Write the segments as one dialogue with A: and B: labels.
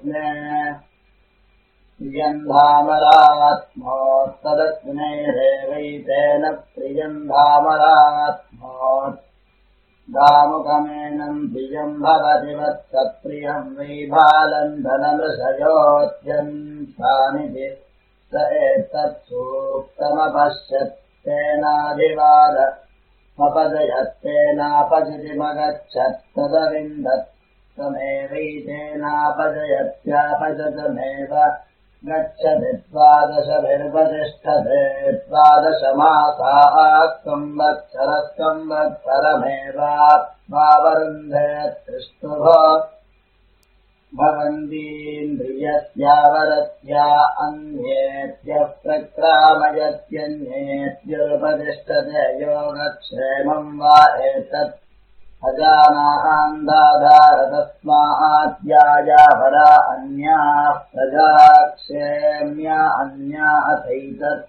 A: प्रियन्धामरात्मोत्तदग्नेरेवैतेन प्रियन्धामरात्मोत् दामुखमेनम् प्रियम् भवति वत्सप्रियम् वै भालन्धनमृषयोत्यन्तानिति स एतत्सूक्तमपश्यत्तेनादिवादमपजयत्तेनापचितिमगच्छत्तदविन्दत् तमेवैतेनापजयत्यापजतमेव गच्छति द्वादशभिर्वतिष्ठते द्वादशमासाः संवत्सरः संवत्सरमेवावरुन्धे तिष्ठुभो भवन्तीन्द्रियस्यावरत्या अन्येत्यः प्रक्रामयत्यन्येत्युपतिष्ठते योगक्षेमम् वा एतत् अजानान्दाधारतस्माद्यायावरा अन्याः प्रजाक्षेम्या अन्या अथैतत्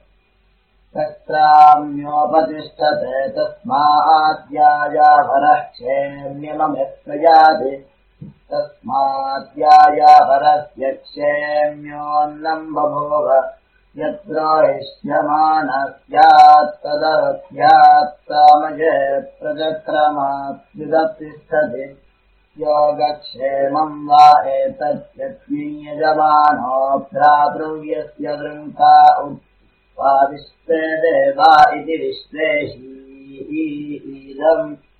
A: तत्राम्योपतिष्ठते तस्माद्यायावरः क्षेम्यममिः प्रयाति तस्माद्यायावरस्य क्षेम्योऽन्नम् बभूव यद्रोहिष्यमानः स्यात् तदस्यात्सामजे प्रजक्रमाद्युदतिष्ठति योगक्षेमम् वा एतत् यज्ञयजमानो भ्रातृव्यस्य वृन्ता उत्पादिष्टे देवा इति विश्लेषी इदम्